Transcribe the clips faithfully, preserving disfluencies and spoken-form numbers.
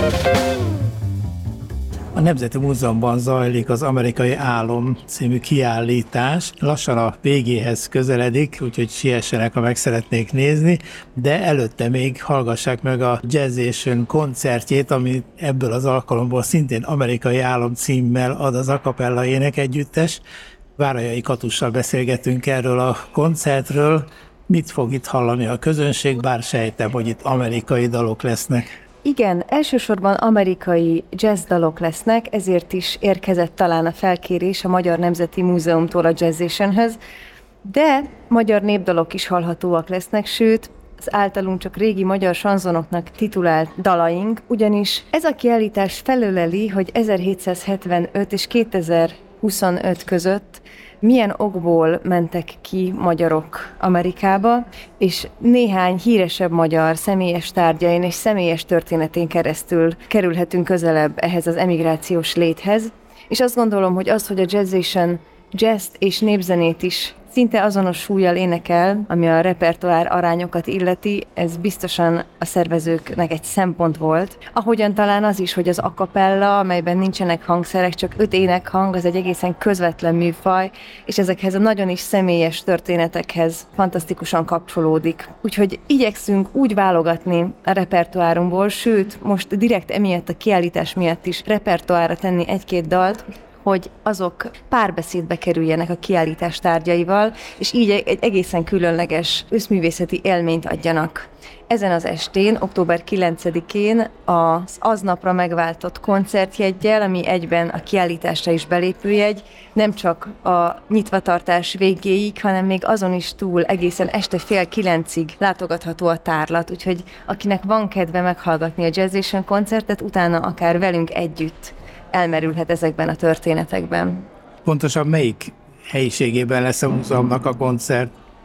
A Nemzeti Múzeumban zajlik az Amerikai Álom című kiállítás. Lassan a végéhez közeledik, úgyhogy siessenek, ha meg szeretnék nézni, de előtte még hallgassák meg a Jazzation koncertjét, ami ebből az alkalomból szintén Amerikai Álom címmel ad az a cappella énekegyüttes. Várajai Katussal beszélgetünk erről a koncertről. Mit fog itt hallani a közönség, bár sejtem, hogy itt amerikai dalok lesznek. Igen, elsősorban amerikai jazzdalok lesznek, ezért is érkezett talán a felkérés a Magyar Nemzeti Múzeumtól a Jazzationhöz, de magyar népdalok is hallhatóak lesznek, sőt, az általunk csak régi magyar sanzonoknak titulált dalaink, ugyanis ez a kiállítás felöleli, hogy ezerhétszázhetvenöt és kétezer-huszonöt között milyen okból mentek ki magyarok Amerikába, és néhány híresebb magyar személyes tárgyain és személyes történetén keresztül kerülhetünk közelebb ehhez az emigrációs léthez. És azt gondolom, hogy az, hogy a Jazzation jazzt és népzenét is szinte azonos súllyal énekel, ami a repertoár arányokat illeti, ez biztosan a szervezőknek egy szempont volt. Ahogyan talán az is, hogy az a cappella, amelyben nincsenek hangszerek, csak öt énekhang, az egy egészen közvetlen műfaj, és ezekhez a nagyon is személyes történetekhez fantasztikusan kapcsolódik. Úgyhogy igyekszünk úgy válogatni a repertoárunkból, sőt, most direkt emiatt a kiállítás miatt is repertoárra tenni egy-két dalt, hogy azok párbeszédbe kerüljenek a kiállítás tárgyaival, és így egy egészen különleges összművészeti élményt adjanak. Ezen az estén, október kilencedikén az aznapra megváltott koncertjeggyel, ami egyben a kiállításra is belépőjegy, nem csak a nyitvatartás végéig, hanem még azon is túl egészen este fél kilencig látogatható a tárlat, úgyhogy akinek van kedve meghallgatni a Jazzation koncertet, utána akár velünk együtt elmerülhet ezekben a történetekben. Pontosan melyik helyiségében lesz a múzeumnak a koncert?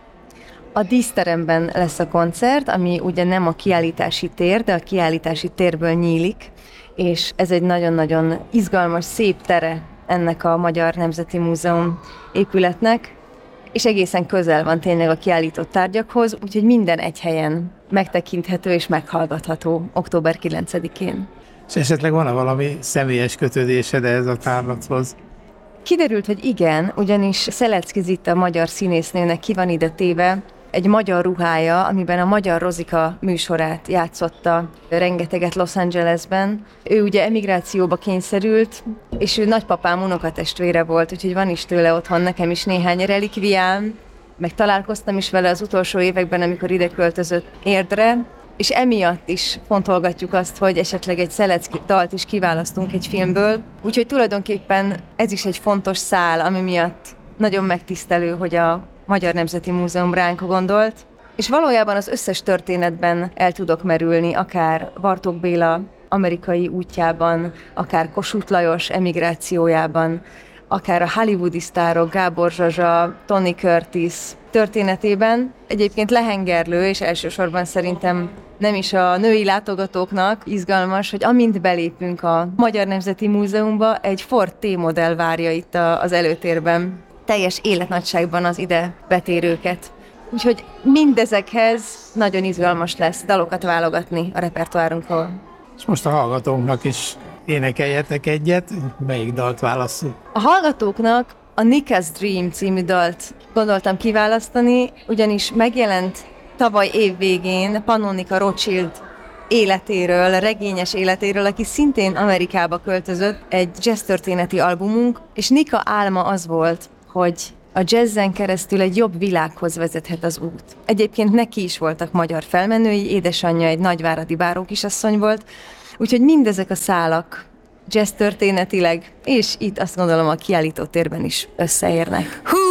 A díszteremben lesz a koncert, ami ugye nem a kiállítási tér, de a kiállítási térből nyílik, és ez egy nagyon-nagyon izgalmas, szép tere ennek a Magyar Nemzeti Múzeum épületnek, és egészen közel van tényleg a kiállított tárgyakhoz, úgyhogy minden egy helyen megtekinthető és meghallgatható október kilencedikén. És esetleg van-e valami személyes kötődésed ehhez a tárlathoz? Kiderült, hogy igen, ugyanis Szelecki Zitta magyar színésznőnek ki van ide téve egy magyar ruhája, amiben a Magyar Rozika műsorát játszotta rengeteget Los Angelesben. Ő ugye emigrációba kényszerült, és ő nagypapám unokatestvére volt, úgyhogy van is tőle otthon nekem is néhány relikviám, meg találkoztam is vele az utolsó években, amikor ide költözött Érdre, és emiatt is fontolgatjuk azt, hogy esetleg egy Szelecki dalt is kiválasztunk egy filmből. Úgyhogy tulajdonképpen ez is egy fontos szál, ami miatt nagyon megtisztelő, hogy a Magyar Nemzeti Múzeum ránk gondolt. És valójában az összes történetben el tudok merülni, akár Bartók Béla amerikai útjában, akár Kossuth Lajos emigrációjában, akár a hollywoodi sztárok, Gábor Zsazsa, Tony Curtis történetében. Egyébként lehengerlő, és elsősorban szerintem nem is a női látogatóknak izgalmas, hogy amint belépünk a Magyar Nemzeti Múzeumba, egy Ford T-modell várja itt az előtérben. Teljes életnagyságban az ide betérőket. Úgyhogy mindezekhez nagyon izgalmas lesz dalokat válogatni a repertoárunkról. És most a hallgatóknak is énekeljetek egyet, melyik dalt válasszuk? A hallgatóknak a Nika's Dream című dalt gondoltam kiválasztani, ugyanis megjelent tavaly év végén Pannonika Rothschild életéről, regényes életéről, aki szintén Amerikába költözött, egy jazz történeti albumunk, és Nika álma az volt, hogy a jazzen keresztül egy jobb világhoz vezethet az út. Egyébként neki is voltak magyar felmenői, édesanyja egy nagyváradi bárókisasszony volt, úgyhogy mindezek a szálak jazz történetileg, és itt azt gondolom a kiállító térben is összeérnek. Hú!